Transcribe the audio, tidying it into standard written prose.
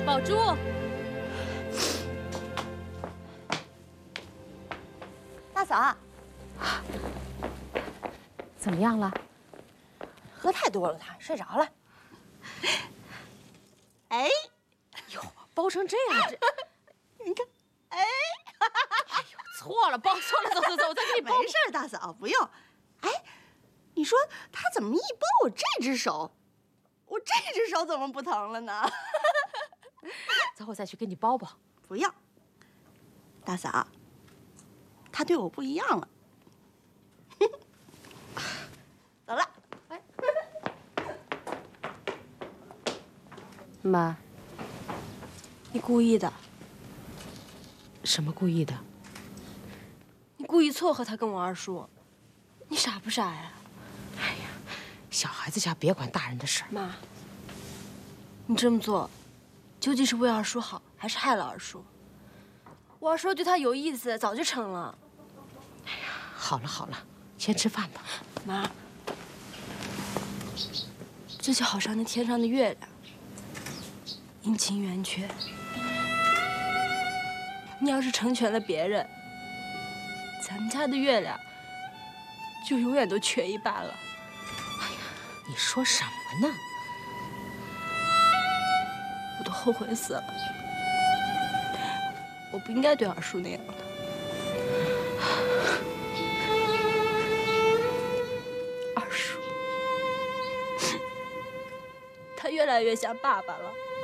宝珠， 大嫂， 怎么样了？ 喝太多了，他睡着了。哎， 哟，包成这样， 你看，哎， 哎呦，错了，包错了，走，我再给你包。 没事，大嫂不用。哎，你说他怎么一包我这只手，我这只手怎么不疼了呢？ 走，我再去给你包包。 不要，大嫂，他对我不一样了。走了。哎， 妈， 你故意的， 什么故意的？ 你故意撮合他跟我二叔，你傻不傻呀？ 哎呀，小孩子家别管大人的事儿。 妈，你这么做，究竟是为二叔好，还是害了二叔？我二叔对他有意思，早就成了。 好了，先吃饭吧。 妈，这就好像那天上的月亮，阴晴圆缺。你要是成全了别人，咱们家的月亮就永远都缺一半了。 你说什么呢？ 我都后悔死了，我不应该对二叔那样的。二叔，他越来越像爸爸了。